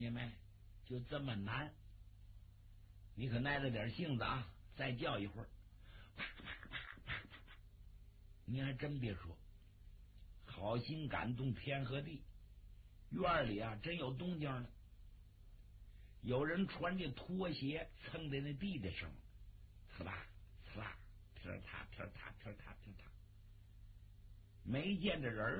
你们就这么难？你可耐着点性子啊！再叫一会儿，你还真别说，好心感动天和地。院里啊，真有动静了，有人穿着拖鞋蹭在那地的上，呲啦呲啦，噼儿啪噼儿啪噼儿啪噼儿啪，没见着人